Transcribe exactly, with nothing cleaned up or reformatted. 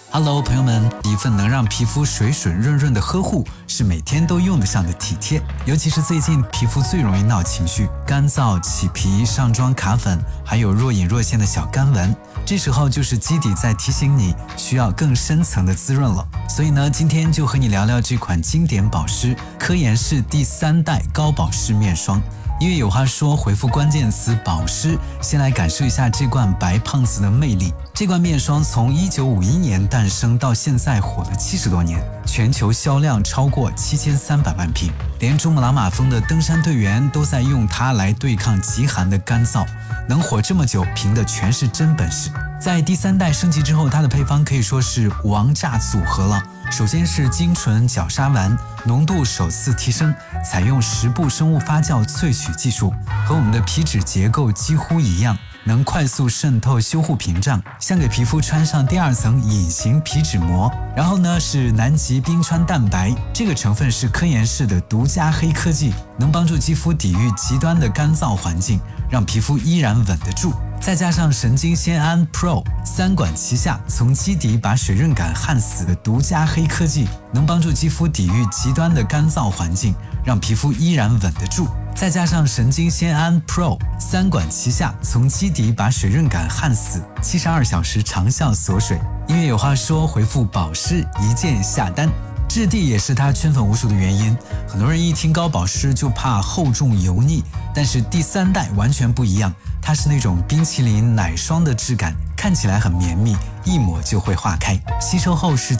Hello， 朋友们，一份能让皮肤水水润润的呵护，是每天都用得上的体贴。尤其是最近皮肤最容易闹情绪，干燥、起皮、上妆卡粉，还有若隐若现的小干纹，这时候就是基底在提醒你需要更深层的滋润了。所以呢，今天就和你聊聊这款经典保湿科颜氏第三代高保湿面霜。因为有话说，回复关键词保湿，先来感受一下这罐白胖子的魅力。这罐面霜从一九五一年诞生到现在火了七十多年，全球销量超过七千三百万瓶，连珠穆朗玛峰的登山队员都在用它来对抗极寒的干燥。能火这么久，凭的全是真本事。在第三代升级之后，它的配方可以说是王炸组合了。首先是精纯角鲨烷，浓度首次提升，采用十步生物发酵萃取技术，和我们的皮脂结构几乎一样，能快速渗透修护屏障，像给皮肤穿上第二层隐形皮脂膜。然后呢是南极冰川蛋白，这个成分是科颜氏的独家黑科技，能帮助肌肤抵御极端的干燥环境，让皮肤依然稳得住。再加上神经酰胺 Pro， 三管齐下，从基底把水润感焊死的独家黑科技，能帮助肌肤抵御极端的干燥环境，让皮肤依然稳得住。再加上神经酰胺 Pro， 三管齐下，从基底把水润感焊死，七十二小时长效锁水。因为有话说，回复保湿一键下单。质地也是它圈粉无数的原因，很多人一听高保湿就怕厚重油腻，但是第三代完全不一样，它是那种冰淇淋奶霜的质感，看起来很绵密，一抹就会化开，吸收后是